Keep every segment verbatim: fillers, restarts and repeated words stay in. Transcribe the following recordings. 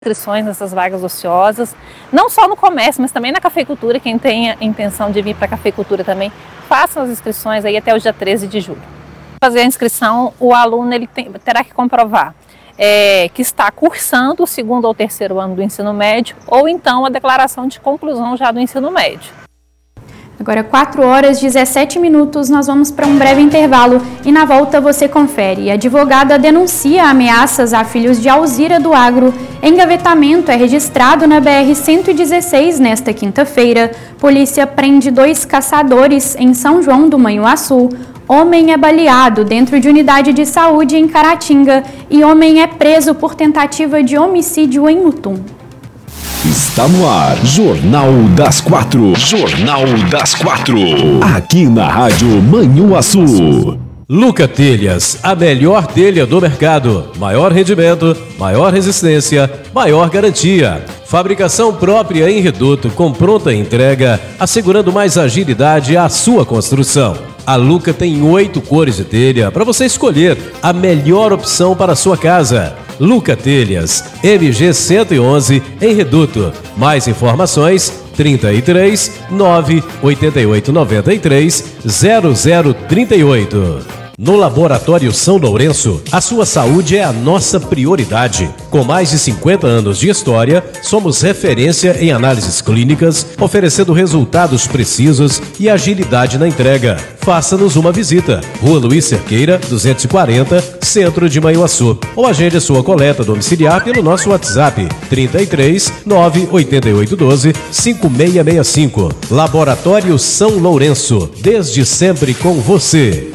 inscrições nessas vagas ociosas, não só no comércio, mas também na cafeicultura. Quem tenha intenção de vir para a cafeicultura também, façam as inscrições aí até o dia treze de julho. Para fazer a inscrição, o aluno ele tem, terá que comprovar é, que está cursando o segundo ou terceiro ano do ensino médio, ou então a declaração de conclusão já do ensino médio. Agora quatro horas e dezessete minutos, nós vamos para um breve intervalo e na volta você confere. A advogada denuncia ameaças a filhos de Alzira do Agro. Engavetamento é registrado na B R cento e dezesseis nesta quinta-feira. Polícia prende dois caçadores em São João do Manhuaçu. Homem é baleado dentro de unidade de saúde em Caratinga e homem é preso por tentativa de homicídio em Mutum. Está no ar, Jornal das Quatro. Jornal das Quatro. Aqui na Rádio Manhuaçu. Luca Telhas, a melhor telha do mercado. Maior rendimento, maior resistência, maior garantia. Fabricação própria em reduto com pronta entrega, assegurando mais agilidade à sua construção. A Luca tem oito cores de telha para você escolher a melhor opção para a sua casa. Luca Telhas, M G cento e onze, em Reduto. Mais informações, trinta e três, nove, oitenta e oito, noventa e três, zero zero trinta e oito. No Laboratório São Lourenço, a sua saúde é a nossa prioridade. Com mais de cinquenta anos de história, somos referência em análises clínicas, oferecendo resultados precisos e agilidade na entrega. Faça-nos uma visita. Rua Luiz Cerqueira, duzentos e quarenta, Centro de Manhuaçu. Ou agende a sua coleta domiciliar pelo nosso WhatsApp trinta e três, nove, oitenta e oito, doze, cinco seis seis cinco. Laboratório São Lourenço, desde sempre com você.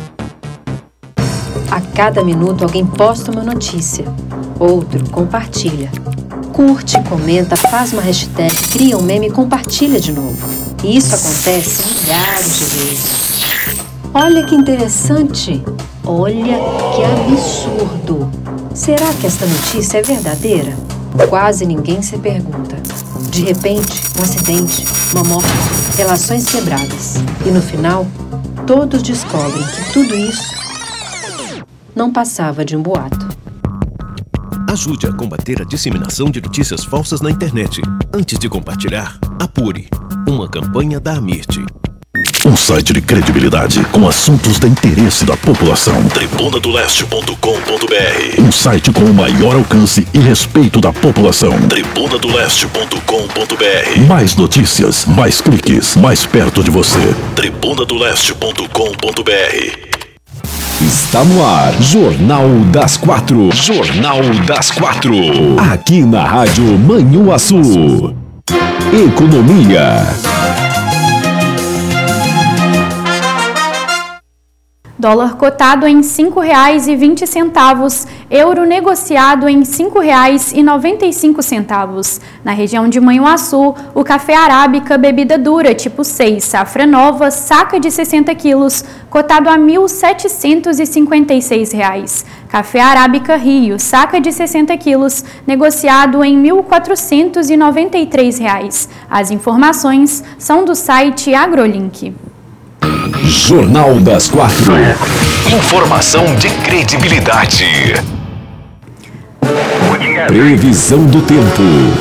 A cada minuto alguém posta uma notícia, outro compartilha. Curte, comenta, faz uma hashtag, cria um meme e compartilha de novo. E isso acontece milhares de vezes. Olha que interessante! Olha que absurdo! Será que esta notícia é verdadeira? Quase ninguém se pergunta. De repente, um acidente, uma morte, relações quebradas. E no final, todos descobrem que tudo isso não passava de um boato. Ajude a combater a disseminação de notícias falsas na internet. Antes de compartilhar, apure. Uma campanha da Amirte. Um site de credibilidade com assuntos de interesse da população. tribuna do leste ponto com ponto br. Um site com o maior alcance e respeito da população. tribuna do leste ponto com ponto br. Mais notícias, mais cliques, mais perto de você. tribuna do leste ponto com ponto br. Está no ar, Jornal das Quatro. Jornal das Quatro. Aqui na Rádio Manhuaçu. Economia. Dólar cotado em cinco reais e vinte centavos, euro negociado em cinco reais e noventa e cinco centavos. Na região de Manhuaçu, o café arábica bebida dura tipo seis, safra nova, saca de sessenta quilos, cotado a mil setecentos e cinquenta e seis reais. Café arábica Rio, saca de sessenta quilos, negociado em mil quatrocentos e noventa e três reais. As informações são do site AgroLink. Jornal das Quatro. Informação de credibilidade. Previsão do tempo.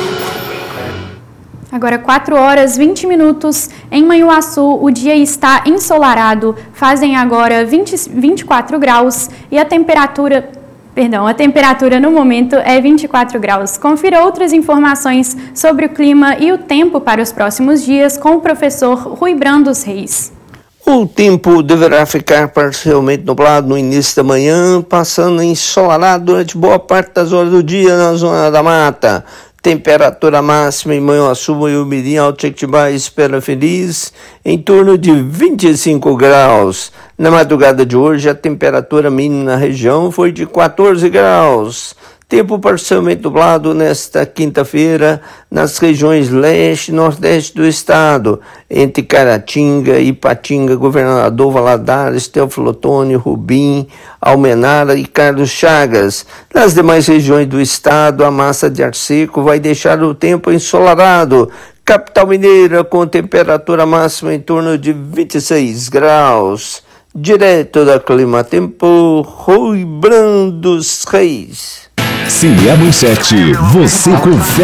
Agora quatro horas e vinte minutos. Em Manhuaçu, o dia está ensolarado. Fazem agora vinte, vinte e quatro graus e a temperatura... Perdão, a temperatura no momento é vinte e quatro graus. Confira outras informações sobre o clima e o tempo para os próximos dias com o professor Rui Brandos Reis. O tempo deverá ficar parcialmente nublado no início da manhã, passando ensolarado durante boa parte das horas do dia na zona da mata. Temperatura máxima em Manhuaçu e Umirim, Alto Jequitibá e Espera Feliz, em torno de vinte e cinco graus. Na madrugada de hoje, a temperatura mínima na região foi de quatorze graus. Tempo parcialmente nublado nesta quinta-feira nas regiões leste e nordeste do estado, entre Caratinga, Ipatinga, Governador Valadares, Teófilo Otoni, Rubim, Almenara e Carlos Chagas. Nas demais regiões do estado, a massa de ar seco vai deixar o tempo ensolarado. Capital Mineira com temperatura máxima em torno de vinte e seis graus. Direto da Clima Tempo, Rui Brandos Reis. Se é manchete, você confere.